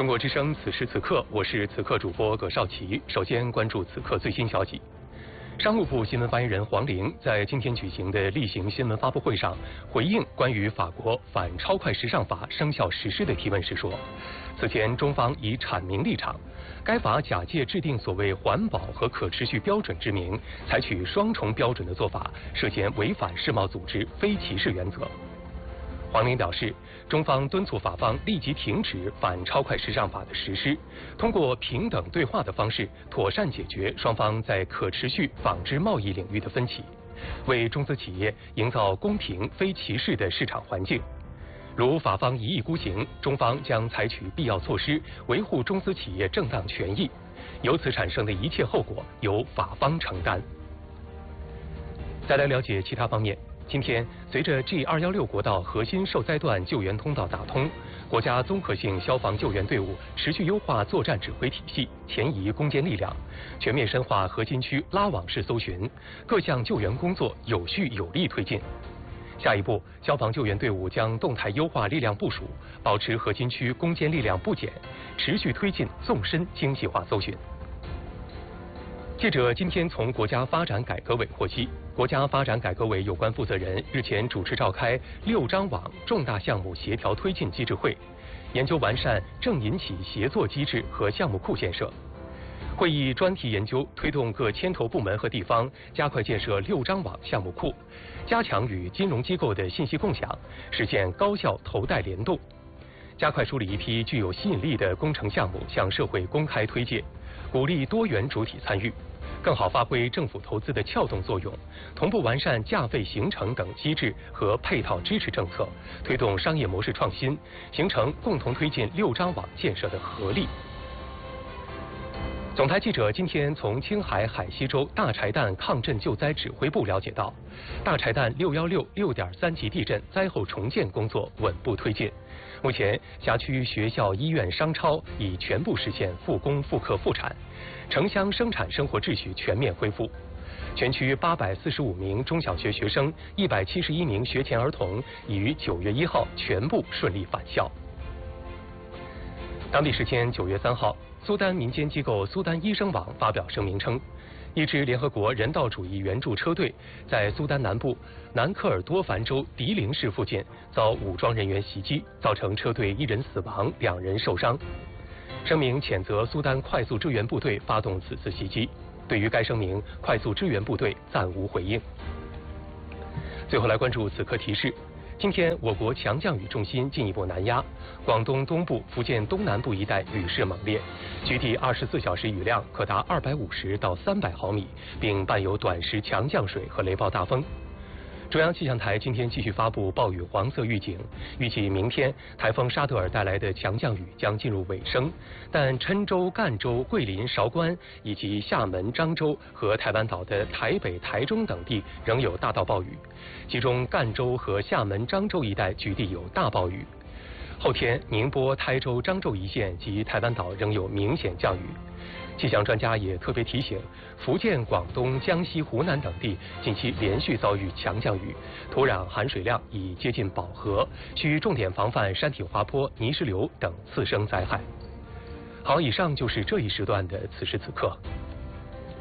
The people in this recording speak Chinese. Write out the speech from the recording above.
中国之声，此时此刻，我是此刻主播葛少奇。首先关注此刻最新消息。商务部新闻发言人黄玲在今天举行的例行新闻发布会上，回应关于法国反超快时尚法生效实施的提问时说，此前中方已阐明立场，该法假借制定所谓环保和可持续标准之名，采取双重标准的做法，涉嫌违反世贸组织非歧视原则。黄玲表示，中方敦促法方立即停止反超快时尚法的实施，通过平等对话的方式，妥善解决双方在可持续纺织贸易领域的分歧，为中资企业营造公平非歧视的市场环境。如法方一意孤行，中方将采取必要措施，维护中资企业正当权益，由此产生的一切后果由法方承担。再来了解其他方面。今天，随着 G216 国道核心受灾段救援通道打通，国家综合性消防救援队伍持续优化作战指挥体系，前移攻坚力量，全面深化核心区拉网式搜寻，各项救援工作有序有力推进。下一步，消防救援队伍将动态优化力量部署，保持核心区攻坚力量不减，持续推进纵深精细化搜寻。记者今天从国家发展改革委获悉，国家发展改革委有关负责人日前主持召开6张网重大项目协调推进机制会，研究完善政银企协作机制和项目库建设。会议专题研究推动各牵头部门和地方加快建设6张网项目库，加强与金融机构的信息共享，实现高效投贷联动，加快梳理一批具有吸引力的工程项目向社会公开推介，鼓励多元主体参与，更好发挥政府投资的撬动作用，同步完善价费形成等机制和配套支持政策，推动商业模式创新，形成共同推进6张网建设的合力。总台记者今天从青海海西州大柴旦抗震救灾指挥部了解到，大柴旦616 6.3级地震灾后重建工作稳步推进，目前辖区学校、医院、商超已全部实现复工复课复产，城乡生产生活秩序全面恢复。全区845名中小学学生、171名学前儿童已于9月1号全部顺利返校。当地时间9月3号，苏丹民间机构苏丹医生网发表声明称，一支联合国人道主义援助车队在苏丹南部南科尔多凡州迪林市附近遭武装人员袭击，造成车队1人死亡，2人受伤。声明谴责苏丹快速支援部队发动此次袭击，对于该声明，快速支援部队暂无回应。最后来关注此刻提示。今天，我国强降雨重心进一步南压，广东东部、福建东南部一带雨势猛烈，局地24小时雨量可达250到300毫米，并伴有短时强降水和雷暴大风。中央气象台今天继续发布暴雨黄色预警，预计明天台风沙德尔带来的强降雨将进入尾声，但郴州、赣州、桂林、韶关以及厦门、漳州和台湾岛的台北、台中等地仍有大到暴雨，其中赣州和厦门、漳州一带局地有大暴雨。后天，宁波、台州、漳州一线及台湾岛仍有明显降雨。气象专家也特别提醒，福建、广东、江西、湖南等地近期连续遭遇强降雨，土壤含水量已接近饱和，需重点防范山体滑坡、泥石流等次生灾害。好，以上就是这一时段的此时此刻。